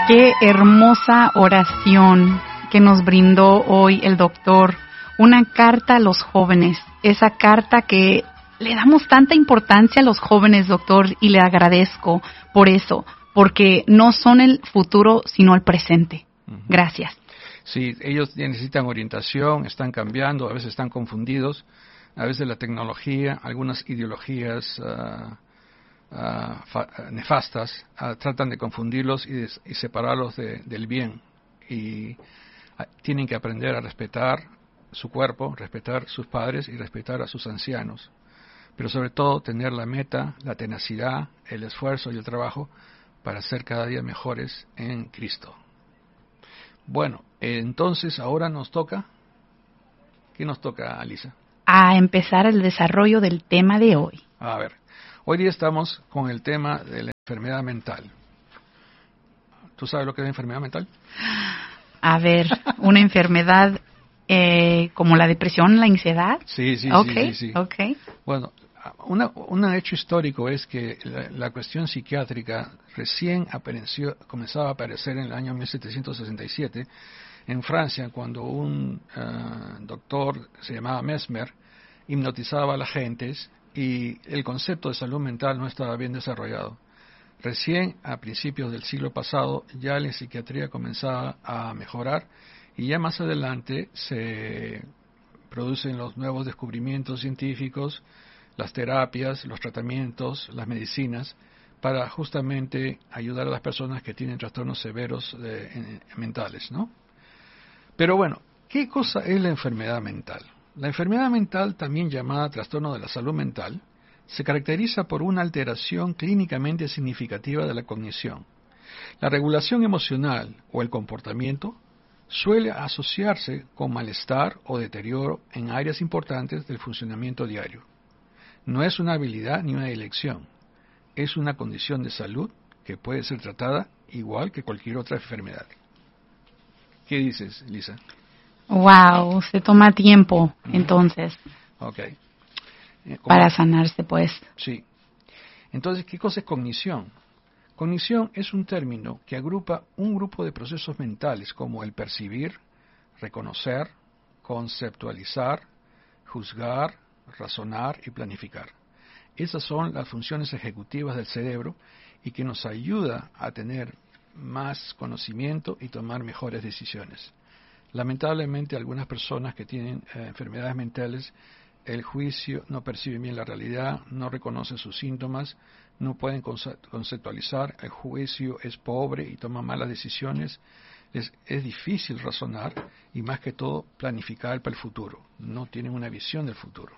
Qué hermosa oración que nos brindó hoy el doctor. Una carta a los jóvenes, esa carta que le damos tanta importancia a los jóvenes, doctor, y le agradezco por eso, porque no son el futuro, sino el presente. Gracias. Sí, ellos necesitan orientación, están cambiando, a veces están confundidos, a veces la tecnología, algunas ideologías nefastas tratan de confundirlos y separarlos del bien. Y tienen que aprender a respetar su cuerpo, respetar sus padres y respetar a sus ancianos. Pero sobre todo tener la meta, la tenacidad, el esfuerzo y el trabajo para ser cada día mejores en Cristo. Bueno, entonces ahora nos toca, ¿qué nos toca, Alisa? A empezar el desarrollo del tema de hoy. A ver, hoy día estamos con el tema de la enfermedad mental. ¿Tú sabes lo que es la enfermedad mental? A ver, una enfermedad como la depresión, la ansiedad. Sí. Okay. Bueno, un hecho histórico es que la cuestión psiquiátrica recién comenzaba a aparecer en el año 1767 en Francia, cuando un doctor se llamaba Mesmer hipnotizaba a las gentes y el concepto de salud mental no estaba bien desarrollado. Recién a principios del siglo pasado ya la psiquiatría comenzaba a mejorar y ya más adelante se producen los nuevos descubrimientos científicos, las terapias, los tratamientos, las medicinas, para justamente ayudar a las personas que tienen trastornos severos mentales, ¿no? Pero bueno, ¿qué cosa es la enfermedad mental? La enfermedad mental, también llamada trastorno de la salud mental, se caracteriza por una alteración clínicamente significativa de la cognición. La regulación emocional o el comportamiento suele asociarse con malestar o deterioro en áreas importantes del funcionamiento diario. No es una habilidad ni una elección, es una condición de salud que puede ser tratada igual que cualquier otra enfermedad. ¿Qué dices, Lisa? Wow, se toma tiempo, entonces, Okay. para sanarse, pues. Sí. Entonces, ¿qué cosa es cognición? Cognición es un término que agrupa un grupo de procesos mentales como el percibir, reconocer, conceptualizar, juzgar, razonar y planificar. Esas son las funciones ejecutivas del cerebro y que nos ayuda a tener más conocimiento y tomar mejores decisiones. Lamentablemente, algunas personas que tienen enfermedades mentales, el juicio no perciben bien la realidad, no reconocen sus síntomas, no pueden conceptualizar, el juicio es pobre y toman malas decisiones. Es difícil razonar y más que todo planificar para el futuro. No tienen una visión del futuro.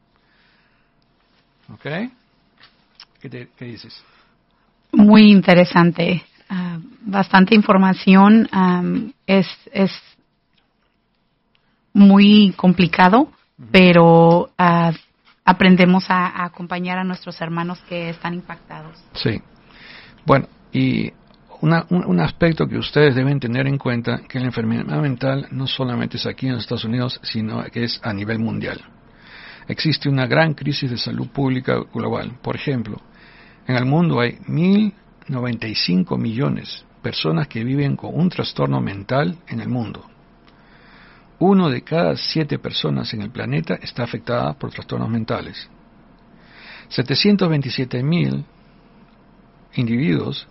¿Ok? ¿Qué dices? Muy interesante. Bastante información. Es muy complicado, pero aprendemos a acompañar a nuestros hermanos que están impactados. Sí. Bueno, y un aspecto que ustedes deben tener en cuenta, que la enfermedad mental no solamente es aquí en los Estados Unidos, sino que es a nivel mundial. Existe una gran crisis de salud pública global. Por ejemplo, en el mundo hay 1.095 millones de personas que viven con un trastorno mental en el mundo. 1 de cada 7 personas en el planeta está afectada por trastornos mentales. 727.000 individuos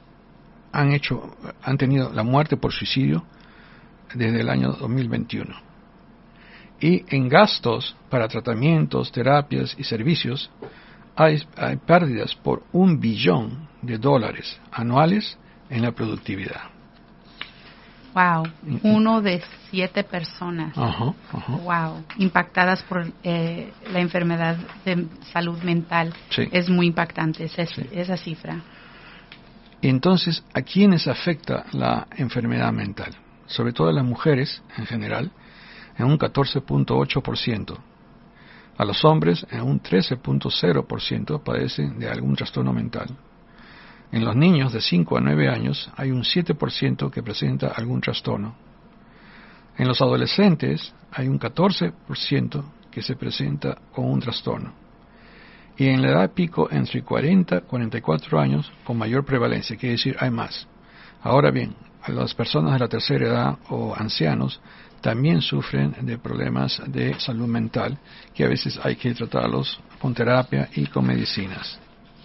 han tenido la muerte por suicidio desde el año 2021. Y en gastos para tratamientos, terapias y servicios hay pérdidas por $1 billón anuales en la productividad. Wow, 1 de 7 personas. Wow, impactadas por la enfermedad de salud mental. Sí. Es muy impactante esa cifra. Entonces, ¿a quiénes afecta la enfermedad mental? Sobre todo a las mujeres en general, en un 14.8%. A los hombres, en un 13.0% padecen de algún trastorno mental. En los niños de 5 a 9 años hay un 7% que presenta algún trastorno. En los adolescentes hay un 14% que se presenta con un trastorno. Y en la edad pico entre 40 y 44 años con mayor prevalencia, quiere decir hay más. Ahora bien, las personas de la tercera edad o ancianos también sufren de problemas de salud mental, que a veces hay que tratarlos con terapia y con medicinas.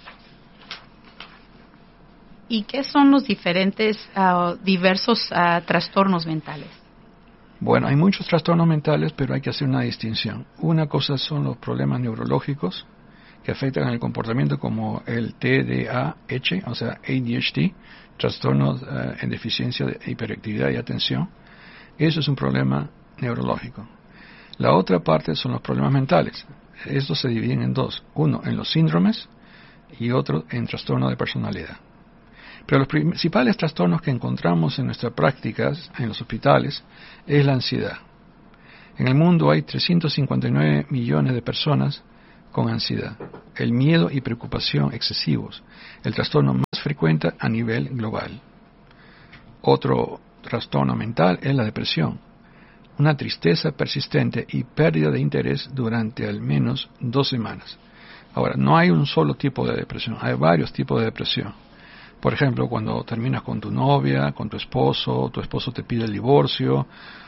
¿Y qué son los diversos trastornos mentales? Bueno, hay muchos trastornos mentales, pero hay que hacer una distinción. Una cosa son los problemas neurológicos que afectan el comportamiento, como el TDAH, o sea, ADHD, trastornos en deficiencia de hiperactividad y atención. Eso es un problema neurológico. La otra parte son los problemas mentales. Estos se dividen en dos. Uno en los síndromes y otro en trastorno de personalidad. Pero los principales trastornos que encontramos en nuestras prácticas en los hospitales es la ansiedad. En el mundo hay 359 millones de personas con ansiedad. El miedo y preocupación excesivos, el trastorno más frecuente a nivel global. Otro trastorno mental es la depresión, una tristeza persistente y pérdida de interés durante al menos 2 semanas. Ahora, no hay un solo tipo de depresión, hay varios tipos de depresión. Por ejemplo, cuando terminas con tu novia, con tu esposo te pide el divorcio,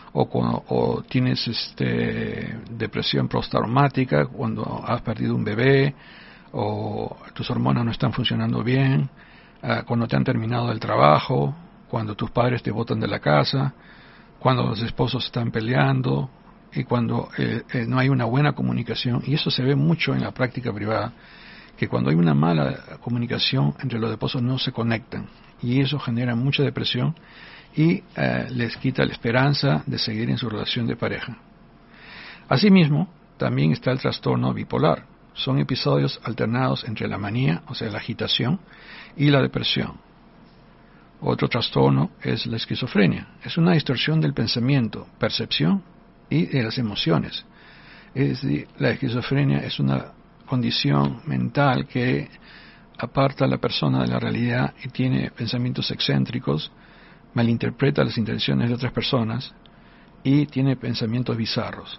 o tienes depresión postraumática cuando has perdido un bebé, o tus hormonas no están funcionando bien, cuando te han terminado el trabajo, cuando tus padres te botan de la casa, cuando los esposos están peleando y cuando no hay una buena comunicación. Y eso se ve mucho en la práctica privada, que cuando hay una mala comunicación entre los esposos no se conectan, y eso genera mucha depresión y les quita la esperanza de seguir en su relación de pareja. Asimismo, también está el trastorno bipolar. Son episodios alternados entre la manía, o sea, la agitación, y la depresión. Otro trastorno es la esquizofrenia. Es una distorsión del pensamiento, percepción y de las emociones. Es decir, la esquizofrenia es una condición mental que aparta a la persona de la realidad y tiene pensamientos excéntricos, malinterpreta las intenciones de otras personas y tiene pensamientos bizarros.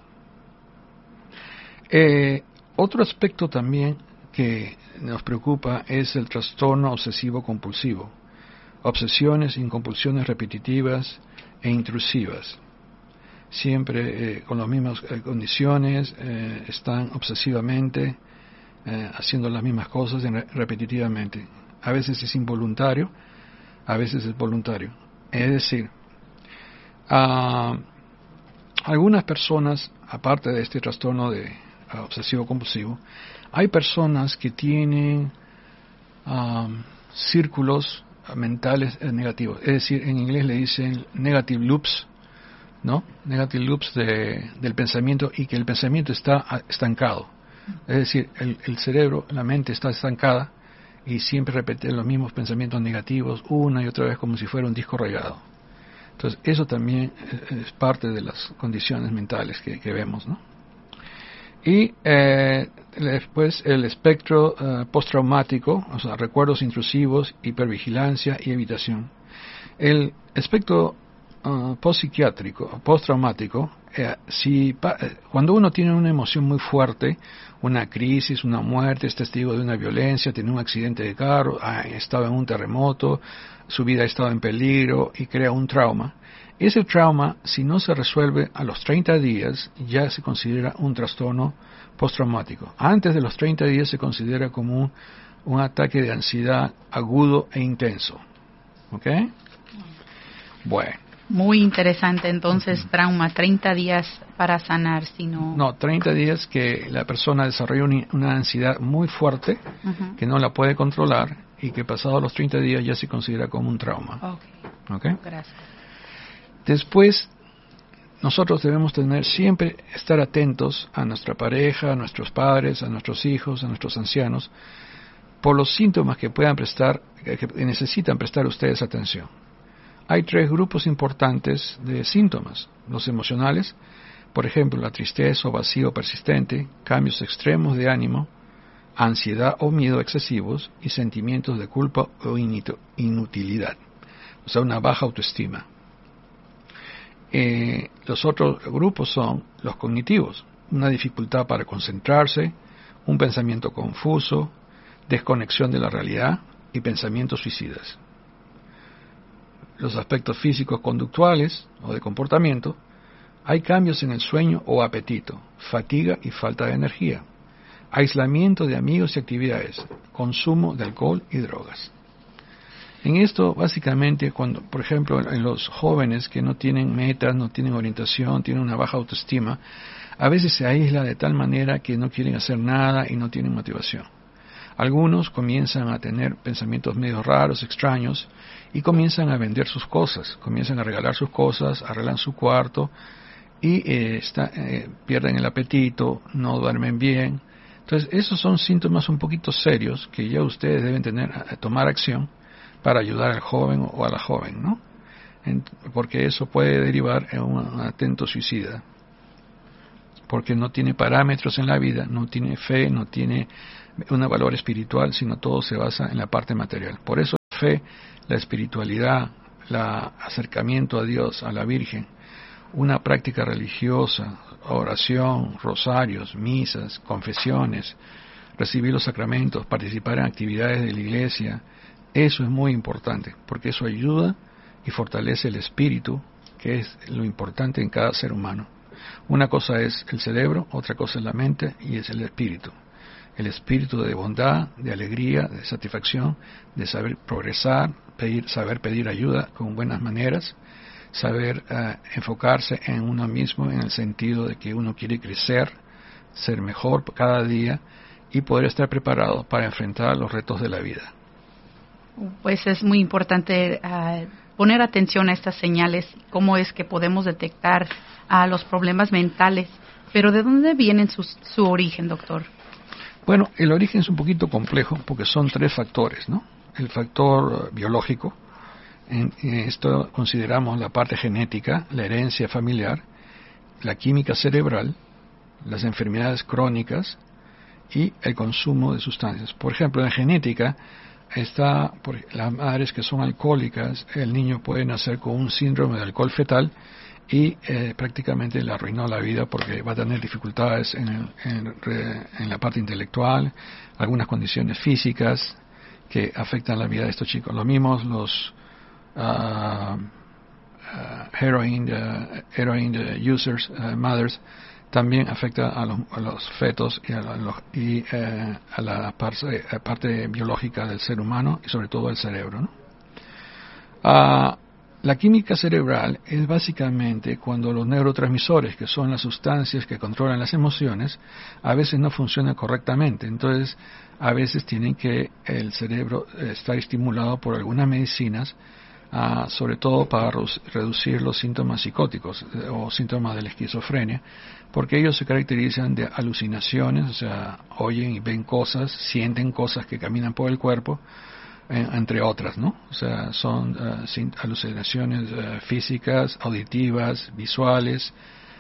Otro aspecto también que nos preocupa es el trastorno obsesivo-compulsivo, obsesiones y compulsiones repetitivas e intrusivas. Siempre con las mismas condiciones, están obsesivamente haciendo las mismas cosas repetitivamente. A veces es involuntario, a veces es voluntario. Es decir, algunas personas, aparte de este trastorno de obsesivo-compulsivo, hay personas que tienen círculos mentales negativos. Es decir, en inglés le dicen negative loops, ¿no? Negative loops del pensamiento, y que el pensamiento está estancado. Es decir, el cerebro, la mente está estancada y siempre repite los mismos pensamientos negativos una y otra vez como si fuera un disco rayado. Entonces, eso también es parte de las condiciones mentales que vemos, ¿no? Y después el espectro postraumático, o sea, recuerdos intrusivos, hipervigilancia y evitación. El espectro postpsiquiátrico, postraumático, cuando uno tiene una emoción muy fuerte, una crisis, una muerte, es testigo de una violencia, tiene un accidente de carro, ha estado en un terremoto, su vida ha estado en peligro y crea un trauma. Ese trauma, si no se resuelve a los 30 días, ya se considera un trastorno postraumático. Antes de los 30 días se considera como un ataque de ansiedad agudo e intenso. ¿Ok? Bueno. Muy interesante, entonces, trauma, 30 días para sanar, si no... No, 30 días que la persona desarrolla una ansiedad muy fuerte, que no la puede controlar, y que pasados los 30 días ya se considera como un trauma. Okay. Gracias. Después, nosotros debemos siempre estar atentos a nuestra pareja, a nuestros padres, a nuestros hijos, a nuestros ancianos, por los síntomas que puedan que necesitan prestar ustedes atención. Hay 3 grupos importantes de síntomas: los emocionales, por ejemplo, la tristeza o vacío persistente, cambios extremos de ánimo, ansiedad o miedo excesivos, y sentimientos de culpa o inutilidad, o sea, una baja autoestima. Los otros grupos son los cognitivos: una dificultad para concentrarse, un pensamiento confuso, desconexión de la realidad y pensamientos suicidas. los aspectos físicos conductuales o de comportamiento, hay cambios en el sueño o apetito, fatiga y falta de energía, aislamiento de amigos y actividades, consumo de alcohol y drogas. En esto, básicamente, cuando, por ejemplo, en los jóvenes que no tienen metas, no tienen orientación, tienen una baja autoestima, a veces se aísla de tal manera que no quieren hacer nada y no tienen motivación. Algunos comienzan a tener pensamientos medio raros, extraños, y comienzan a vender sus cosas, comienzan a regalar sus cosas, arreglan su cuarto y pierden el apetito, no duermen bien. Entonces, esos son síntomas un poquito serios que ya ustedes deben tomar acción para ayudar al joven o a la joven, ¿no? Porque eso puede derivar en un atento suicida, porque no tiene parámetros en la vida, no tiene fe, no tiene un valor espiritual, sino todo se basa en la parte material. Por eso la fe, la espiritualidad, el acercamiento a Dios, a la Virgen, una práctica religiosa, oración, rosarios, misas, confesiones, recibir los sacramentos, participar en actividades de la iglesia, eso es muy importante, porque eso ayuda y fortalece el espíritu, que es lo importante en cada ser humano. Una cosa es el cerebro, otra cosa es la mente y es el espíritu. El espíritu de bondad, de alegría, de satisfacción, de saber progresar, saber pedir ayuda con buenas maneras, saber enfocarse en uno mismo en el sentido de que uno quiere crecer, ser mejor cada día y poder estar preparado para enfrentar los retos de la vida. Pues es muy importante poner atención a estas señales, cómo es que podemos detectar los problemas mentales. Pero ¿de dónde vienen su origen, doctor? Bueno, el origen es un poquito complejo porque son 3 factores, ¿no? El factor biológico, en esto consideramos la parte genética, la herencia familiar, la química cerebral, las enfermedades crónicas y el consumo de sustancias. Por ejemplo, en genética está las madres que son alcohólicas, el niño puede nacer con un síndrome de alcohol fetal y prácticamente le arruinó la vida porque va a tener dificultades en la parte intelectual, algunas condiciones físicas que afectan la vida de estos chicos. Lo mismo los heroin users, mothers, también afecta a los fetos y a la parte biológica del ser humano y sobre todo al cerebro, ¿no? La química cerebral es básicamente cuando los neurotransmisores, que son las sustancias que controlan las emociones, a veces no funcionan correctamente. Entonces, a veces tienen que el cerebro estar estimulado por algunas medicinas, sobre todo para reducir los síntomas psicóticos o síntomas de la esquizofrenia, porque ellos se caracterizan de alucinaciones, o sea, oyen y ven cosas, sienten cosas que caminan por el cuerpo, entre otras, ¿no? O sea, son alucinaciones físicas, auditivas, visuales,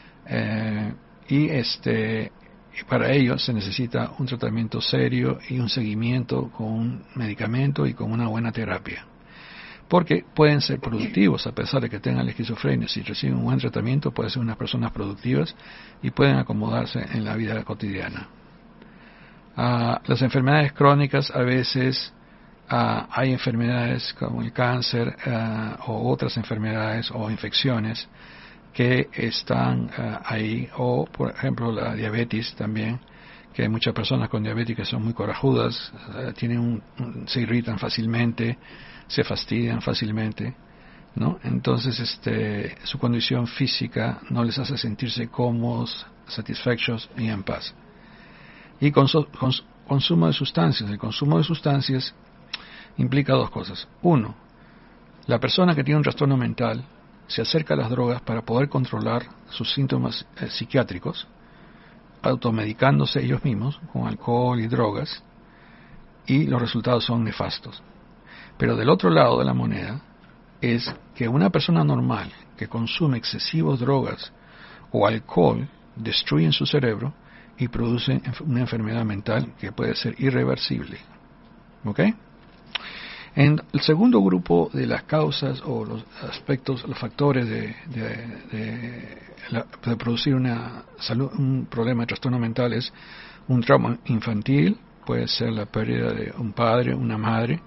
y para ello se necesita un tratamiento serio y un seguimiento con un medicamento y con una buena terapia. Porque pueden ser productivos a pesar de que tengan la esquizofrenia. Si reciben un buen tratamiento, pueden ser unas personas productivas y pueden acomodarse en la vida cotidiana. Las enfermedades crónicas a veces hay enfermedades como el cáncer o otras enfermedades o infecciones que están ahí, o por ejemplo la diabetes también, que hay muchas personas con diabetes que son muy corajudas, se irritan fácilmente, se fastidian fácilmente, ¿no? Entonces su condición física no les hace sentirse cómodos, satisfechos y en paz. Y consumo de sustancias. El consumo de sustancias implica 2 cosas. 1, la persona que tiene un trastorno mental se acerca a las drogas para poder controlar sus síntomas psiquiátricos, automedicándose ellos mismos con alcohol y drogas, y los resultados son nefastos. Pero del otro lado de la moneda es que una persona normal que consume excesivas drogas o alcohol destruyen su cerebro y producen una enfermedad mental que puede ser irreversible. ¿Ok? En el segundo grupo de las causas o los aspectos, los factores de producir un problema de trastorno mental es un trauma infantil, puede ser la pérdida de un padre, una madre,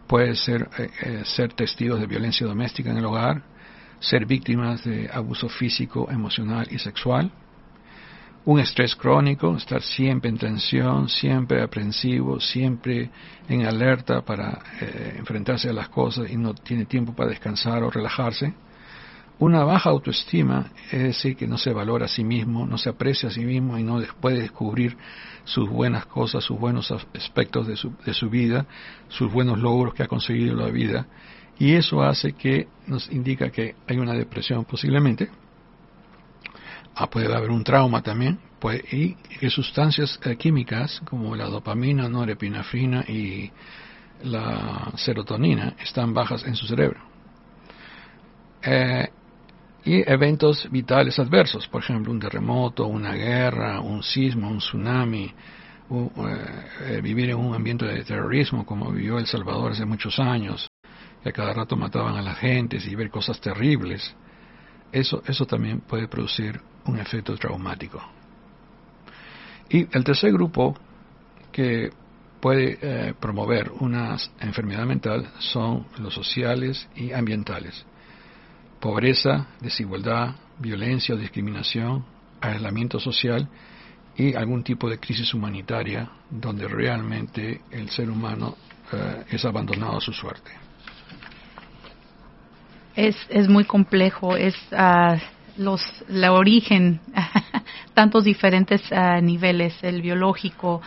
puede ser ser testigos de violencia doméstica en el hogar, ser víctimas de abuso físico, emocional y sexual, un estrés crónico, estar siempre en tensión, siempre aprensivo, siempre en alerta para enfrentarse a las cosas y no tiene tiempo para descansar o relajarse. Una baja autoestima, es decir, que no se valora a sí mismo, no se aprecia a sí mismo y no puede descubrir sus buenas cosas, sus buenos aspectos de su vida, sus buenos logros que ha conseguido en la vida. Y eso hace que nos indica que hay una depresión posiblemente. Puede haber un trauma también, y que sustancias químicas como la dopamina, norepinefrina y la serotonina están bajas en su cerebro. Y eventos vitales adversos, por ejemplo, un terremoto, una guerra, un sismo, un tsunami, vivir en un ambiente de terrorismo como vivió El Salvador hace muchos años, que a cada rato mataban a las gentes y ver cosas terribles. Eso también puede producir un efecto traumático. Y el tercer grupo que puede promover una enfermedad mental son los sociales y ambientales. Pobreza, desigualdad, violencia o discriminación, aislamiento social y algún tipo de crisis humanitaria donde realmente el ser humano es abandonado a su suerte. Es muy complejo, es la origen, tantos diferentes niveles, el biológico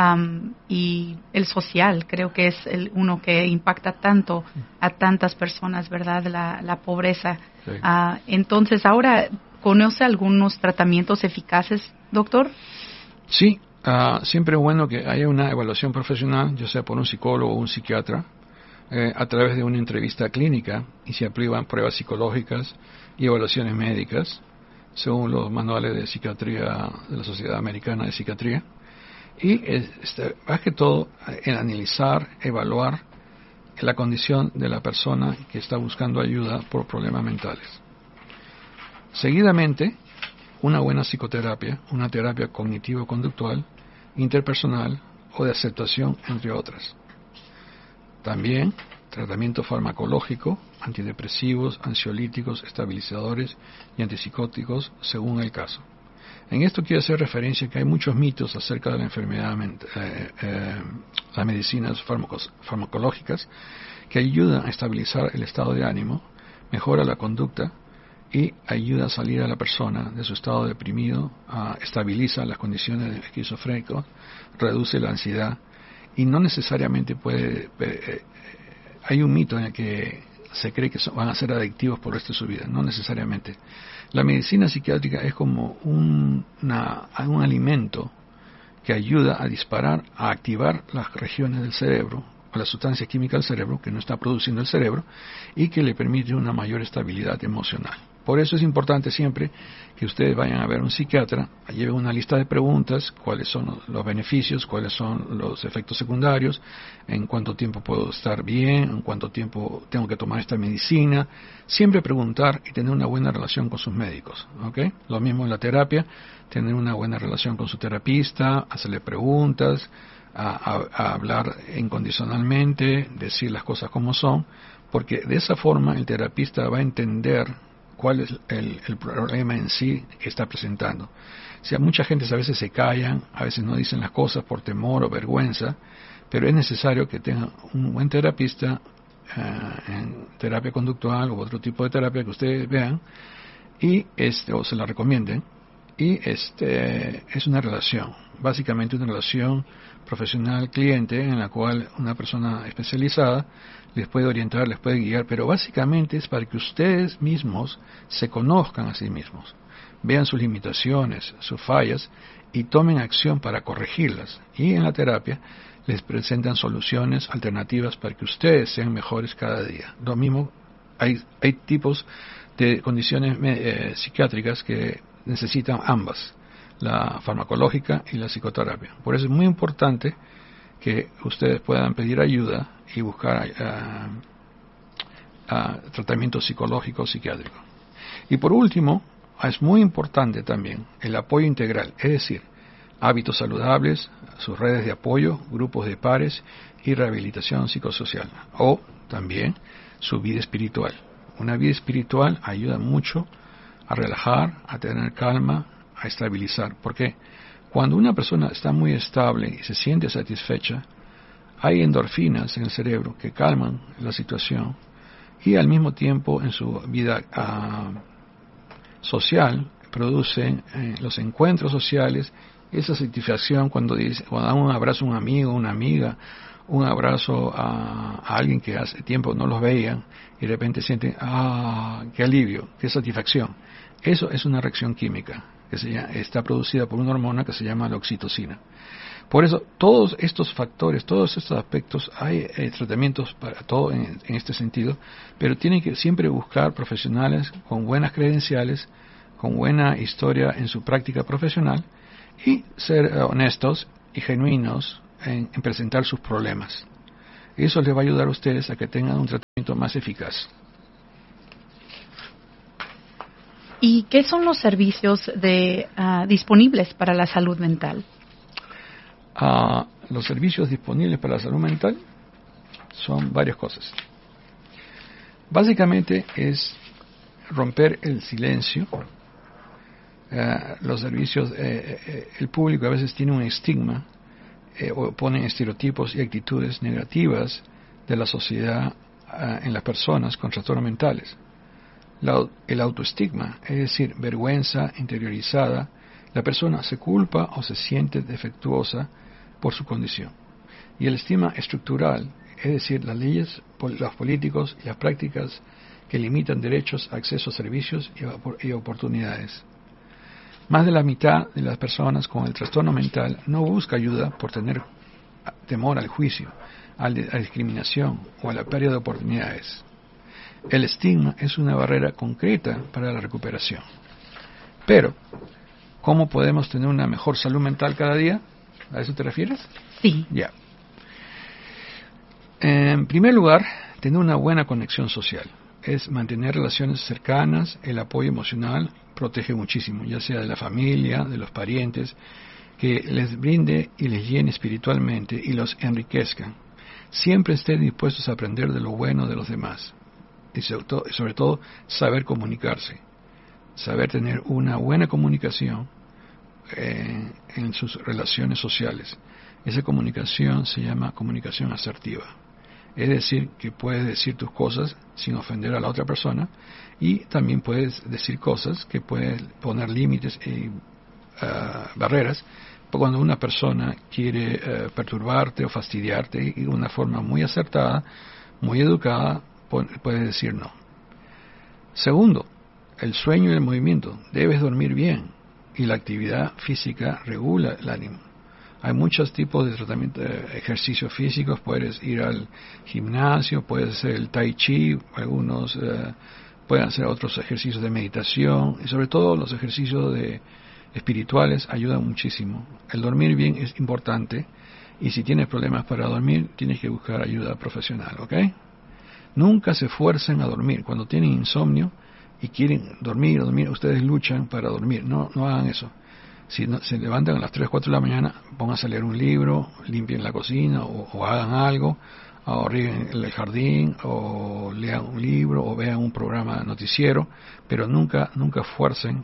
y el social, creo que es uno que impacta tanto a tantas personas, ¿verdad? La pobreza. Sí. Entonces, ahora, ¿conoce algunos tratamientos eficaces, doctor? Sí, siempre es bueno que haya una evaluación profesional, ya sea por un psicólogo o un psiquiatra, a través de una entrevista clínica, y se aplican pruebas psicológicas y evaluaciones médicas, según los manuales de psiquiatría de la Sociedad Americana de Psiquiatría, y más que todo en analizar, evaluar la condición de la persona que está buscando ayuda por problemas mentales. Seguidamente, una buena psicoterapia, una terapia cognitivo-conductual, interpersonal o de aceptación, entre otras. También tratamiento farmacológico, antidepresivos, ansiolíticos, estabilizadores y antipsicóticos, según el caso. En esto quiero hacer referencia a que hay muchos mitos acerca de la enfermedad, las medicinas farmacológicas que ayudan a estabilizar el estado de ánimo, mejora la conducta y ayuda a salir a la persona de su estado deprimido, estabiliza las condiciones de esquizofrénico, reduce la ansiedad y no necesariamente hay un mito en el que se cree que van a ser adictivos por el resto de su vida, no necesariamente. La medicina psiquiátrica es como un alimento que ayuda a disparar, a activar las regiones del cerebro, o las sustancias químicas del cerebro que no está produciendo el cerebro, y que le permite una mayor estabilidad emocional. Por eso es importante siempre que ustedes vayan a ver a un psiquiatra, lleven una lista de preguntas, cuáles son los beneficios, cuáles son los efectos secundarios, en cuánto tiempo puedo estar bien, en cuánto tiempo tengo que tomar esta medicina. Siempre preguntar y tener una buena relación con sus médicos, ¿ok? Lo mismo en la terapia, tener una buena relación con su terapista, hacerle preguntas, a hablar incondicionalmente, decir las cosas como son, porque de esa forma el terapista va a entender cuál es el problema en sí que está presentando. O sea, mucha gente a veces se callan, a veces no dicen las cosas por temor o vergüenza, pero es necesario que tengan un buen terapista en terapia conductual u otro tipo de terapia que ustedes vean y o se la recomienden. Y es una relación, básicamente una relación profesional-cliente en la cual una persona especializada les puede orientar, les puede guiar, pero básicamente es para que ustedes mismos se conozcan a sí mismos, vean sus limitaciones, sus fallas y tomen acción para corregirlas. Y en la terapia les presentan soluciones alternativas para que ustedes sean mejores cada día. Lo mismo, hay tipos de condiciones psiquiátricas que necesitan ambas, la farmacológica y la psicoterapia. Por eso es muy importante que ustedes puedan pedir ayuda y buscar tratamiento psicológico o psiquiátrico. Y por último, es muy importante también el apoyo integral, es decir, hábitos saludables, sus redes de apoyo, grupos de pares y rehabilitación psicosocial, o también su vida espiritual. Una vida espiritual ayuda mucho a relajar, a tener calma, a estabilizar. Porque cuando una persona está muy estable y se siente satisfecha, hay endorfinas en el cerebro que calman la situación y al mismo tiempo en su vida social producen los encuentros sociales, esa satisfacción cuando da un abrazo a un amigo, una amiga, un abrazo a alguien que hace tiempo no los veían y de repente sienten, qué alivio, qué satisfacción. Eso es una reacción química que está producida por una hormona que se llama la oxitocina. Por eso, todos estos factores, todos estos aspectos, hay tratamientos para todo en este sentido, pero tienen que siempre buscar profesionales con buenas credenciales, con buena historia en su práctica profesional y ser honestos y genuinos en presentar sus problemas. Eso les va a ayudar a ustedes a que tengan un tratamiento más eficaz. ¿Y qué son los servicios disponibles para la salud mental? Los servicios disponibles para la salud mental son varias cosas. Básicamente es romper el silencio. Los servicios, el público a veces tiene un estigma o ponen estereotipos y actitudes negativas de la sociedad en las personas con trastornos mentales. El autoestigma, es decir, vergüenza interiorizada, la persona se culpa o se siente defectuosa por su condición. Y el estigma estructural, es decir, las leyes, los políticos y las prácticas que limitan derechos, acceso a servicios y oportunidades. Más de la mitad de las personas con el trastorno mental no busca ayuda por tener temor al juicio, a la discriminación o a la pérdida de oportunidades. El estigma es una barrera concreta para la recuperación. Pero, ¿cómo podemos tener una mejor salud mental cada día? ¿A eso te refieres? Sí. Ya. En primer lugar, tener una buena conexión social. Es mantener relaciones cercanas, el apoyo emocional protege muchísimo, ya sea de la familia, de los parientes, que les brinde y les llene espiritualmente y los enriquezca. Siempre estén dispuestos a aprender de lo bueno de los demás. Y sobre todo, saber comunicarse. Saber tener una buena comunicación en sus relaciones sociales. Esa comunicación se llama comunicación asertiva. Es decir, que puedes decir tus cosas sin ofender a la otra persona y también puedes decir cosas que puedes poner límites y barreras cuando una persona quiere perturbarte o fastidiarte y de una forma muy acertada, muy educada, puedes decir no. Segundo, el sueño y el movimiento. Debes dormir bien y la actividad física regula el ánimo. Hay muchos tipos de tratamiento, ejercicios físicos. Puedes ir al gimnasio, puedes hacer el tai chi, algunos pueden hacer otros ejercicios de meditación y sobre todo los ejercicios espirituales ayudan muchísimo. El dormir bien es importante y si tienes problemas para dormir tienes que buscar ayuda profesional, ¿ok? Nunca se fuercen a dormir. Cuando tienen insomnio y quieren dormir, ustedes luchan para dormir. No hagan eso. Si se levantan a las 3, 4 de la mañana, pónganse a leer un libro, limpien la cocina o hagan algo, o rieguen el jardín, o lean un libro, o vean un programa noticiero, pero nunca fuercen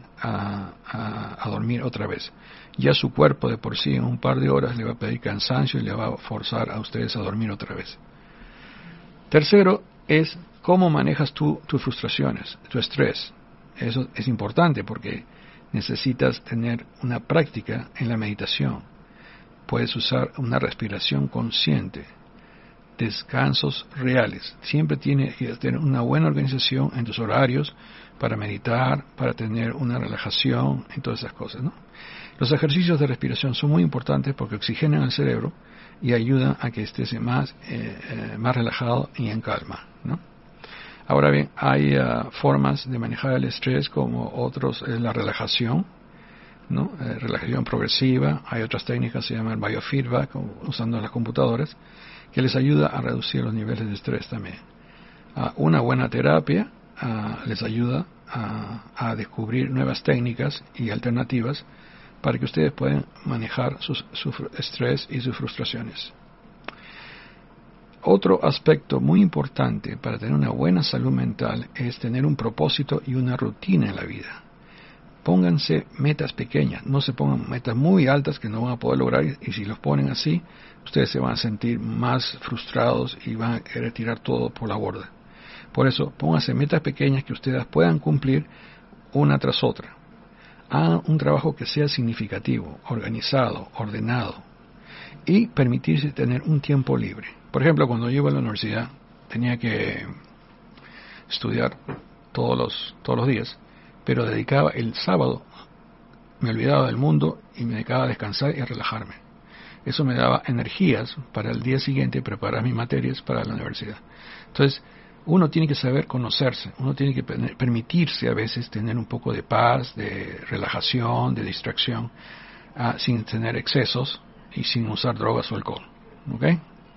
a dormir otra vez. Ya su cuerpo de por sí en un par de horas le va a pedir cansancio y le va a forzar a ustedes a dormir otra vez. Tercero es cómo manejas tú tus frustraciones, tu estrés. Eso es importante porque necesitas tener una práctica en la meditación. Puedes usar una respiración consciente, descansos reales. Siempre tienes que tener una buena organización en tus horarios para meditar, para tener una relajación, en todas esas cosas, ¿no? Los ejercicios de respiración son muy importantes porque oxigenan el cerebro y ayudan a que estés más relajado y en calma, ¿no? Ahora bien, hay formas de manejar el estrés como otros, la relajación, ¿no? Relajación progresiva. Hay otras técnicas, se llaman biofeedback, usando las computadoras, que les ayuda a reducir los niveles de estrés también. Una buena terapia les ayuda a descubrir nuevas técnicas y alternativas para que ustedes puedan manejar su estrés y sus frustraciones. Otro aspecto muy importante para tener una buena salud mental es tener un propósito y una rutina en la vida. Pónganse metas pequeñas, no se pongan metas muy altas que no van a poder lograr, y si los ponen así, ustedes se van a sentir más frustrados y van a querer tirar todo por la borda. Por eso, pónganse metas pequeñas que ustedes puedan cumplir una tras otra. Hagan un trabajo que sea significativo, organizado, ordenado, y permitirse tener un tiempo libre. Por ejemplo, cuando yo iba a la universidad, tenía que estudiar todos los días, pero dedicaba el sábado, me olvidaba del mundo y me dedicaba a descansar y a relajarme. Eso me daba energías para el día siguiente preparar mis materias para la universidad. Entonces, uno tiene que saber conocerse, uno tiene que permitirse a veces tener un poco de paz, de relajación, de distracción, sin tener excesos y sin usar drogas o alcohol. ¿Ok?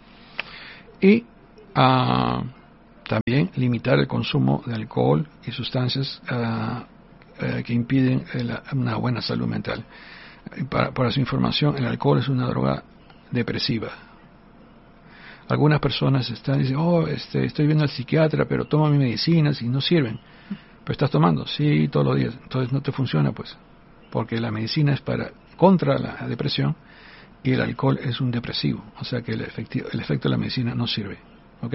Y también limitar el consumo de alcohol y sustancias que impiden una buena salud mental. Para su información, el alcohol es una droga depresiva. Algunas personas dicen, estoy viendo al psiquiatra, pero tomo mis medicinas y no sirven. ¿Pero estás tomando? Sí, todos los días. Entonces no te funciona, pues, porque la medicina es contra la depresión y el alcohol es un depresivo. O sea que el efecto de la medicina no sirve. ¿Ok?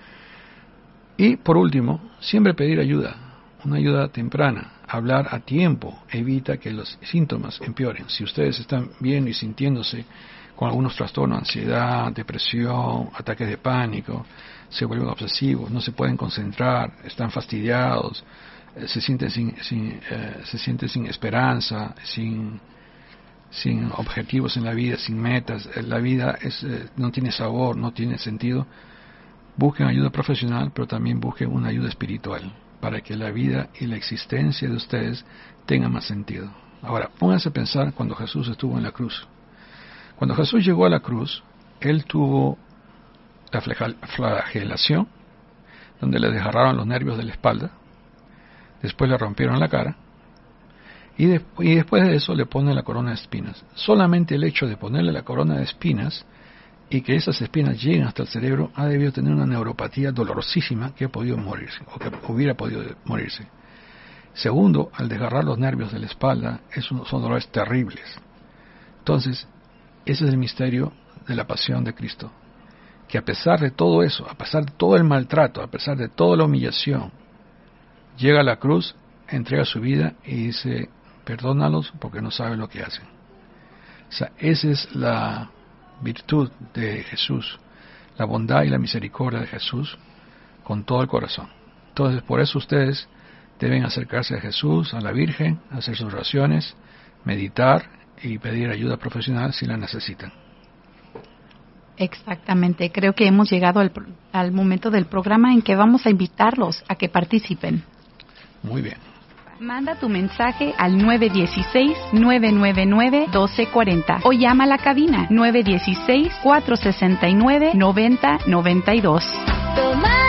Y por último, siempre pedir ayuda, una ayuda temprana. Hablar a tiempo evita que los síntomas empeoren. Si ustedes están viendo y sintiéndose con algunos trastornos, ansiedad, depresión, ataques de pánico, se vuelven obsesivos, no se pueden concentrar, están fastidiados, se sienten sin esperanza, sin objetivos en la vida, sin metas, la vida no tiene sabor, no tiene sentido. Busquen ayuda profesional, pero también busquen una ayuda espiritual, para que la vida y la existencia de ustedes tengan más sentido. Ahora, pónganse a pensar cuando Jesús estuvo en la cruz. Cuando Jesús llegó a la cruz, Él tuvo la flagelación, donde le desgarraron los nervios de la espalda, después le rompieron la cara, y después de eso le ponen la corona de espinas. Solamente el hecho de ponerle la corona de espinas y que esas espinas lleguen hasta el cerebro ha debido tener una neuropatía dolorosísima que ha podido morirse, o que hubiera podido morirse. Segundo, al desgarrar los nervios de la espalda, son dolores terribles. Entonces, ese es el misterio de la pasión de Cristo, que a pesar de todo eso, a pesar de todo el maltrato, a pesar de toda la humillación, llega a la cruz, entrega su vida y dice, perdónalos porque no saben lo que hacen. O sea, esa es la virtud de Jesús, la bondad y la misericordia de Jesús con todo el corazón. Entonces, por eso ustedes deben acercarse a Jesús, a la Virgen, hacer sus oraciones, meditar y pedir ayuda profesional si la necesitan. Exactamente, creo que hemos llegado al momento del programa en que vamos a invitarlos a que participen. Muy bien. Manda tu mensaje al 916-999-1240 o llama a la cabina 916-469-9092.